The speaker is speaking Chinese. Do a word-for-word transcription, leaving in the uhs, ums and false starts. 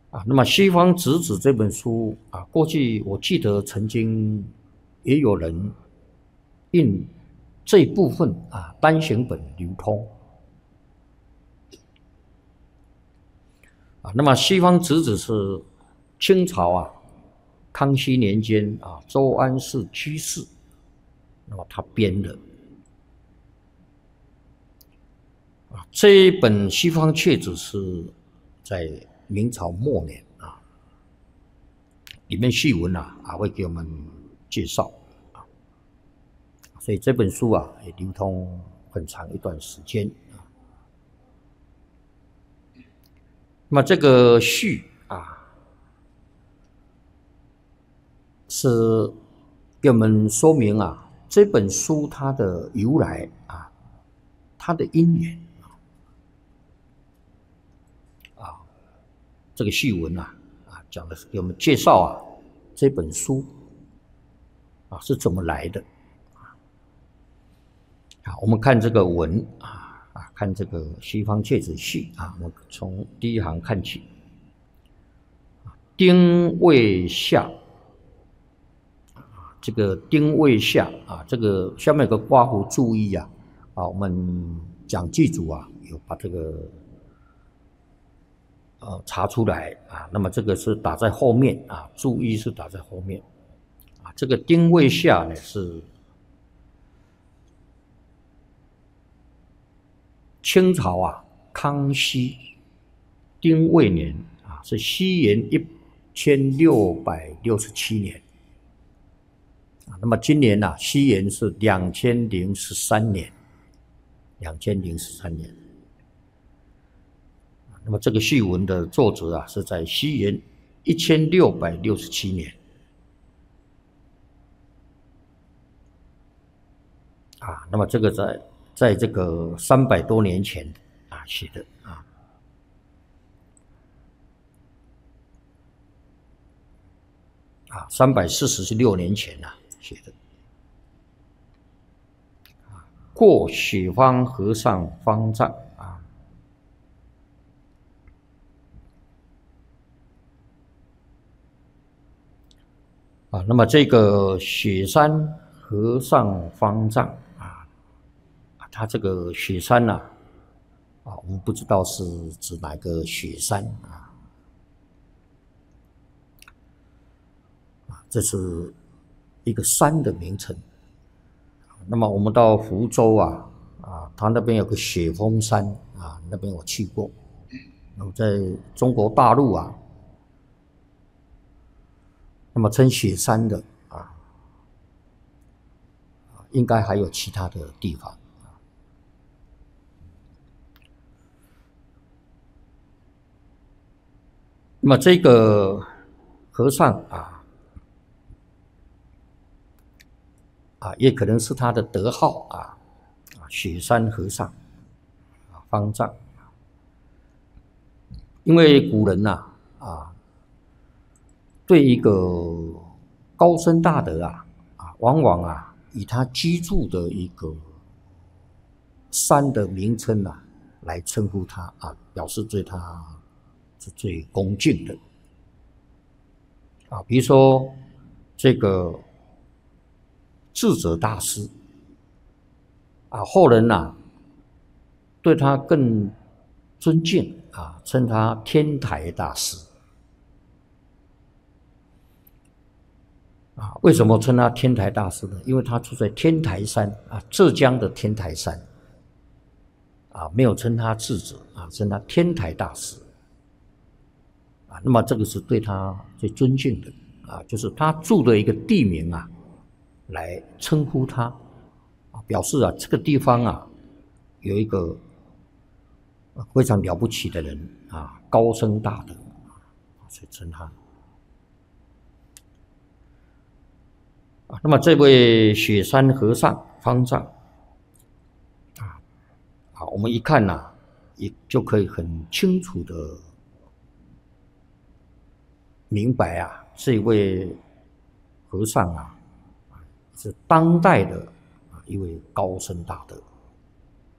啊，那么西方直指这本书啊，过去我记得曾经也有人印这一部分啊单行本流通啊。那么西方直指是清朝啊康熙年间啊周安世居士，那么他编的啊。这一本西方切子是在明朝末年啊，里面序文啊啊会给我们介绍啊，所以这本书啊也流通很长一段时间啊。那么这个序啊是给我们说明啊这本书它的由来啊，它的因缘啊。这个序文啊啊讲的是给我们介绍啊这本书啊是怎么来的啊。我们看这个文啊啊，看这个西方切子序啊，我们从第一行看起。丁未下，这个丁未下啊，这个下面有个括弧注意啊啊，我们讲记组啊有把这个呃查出来啊，那么这个是打在后面啊，注意是打在后面啊。这个丁未下呢是清朝啊康熙丁未年啊，是西元一千六百六十七年啊。那么今年啊，西元是两千零十三年，两千零十三年。那么这个序文的作者啊，是在西元一千六百六十七年啊。那么这个在在这个三百多年前啊写的啊。啊，三百四十六年前啊写的。啊，过雪方和尚方丈啊。啊，那么这个雪山和尚方丈啊，他这个雪山呐啊，我们不知道是指哪个雪山啊。这是一个山的名称。那么我们到福州啊，啊，它那边有个雪峰山啊，那边我去过。那么在中国大陆啊，那么称雪山的啊，应该还有其他的地方。那么这个和尚啊。啊，也可能是他的德号啊，雪山和尚啊，方丈。因为古人呐 啊, 啊，对一个高僧大德啊啊，往往啊以他居住的一个山的名称啊来称呼他啊，表示对他是最恭敬的啊。比如说这个智者大师啊，后人呐、啊、对他更尊敬啊，称他天台大师啊。为什么称他天台大师呢？因为他住在天台山啊，浙江的天台山啊，没有称他智者啊，称他天台大师啊。那么这个是对他最尊敬的啊，就是他住的一个地名啊，来称呼他啊，表示啊这个地方啊有一个非常了不起的人啊，高僧大德，所以称他啊。那么这位雪山和尚方丈啊，啊，我们一看呐、啊，也就可以很清楚的明白啊，这位和尚啊，是当代的一位高僧大德。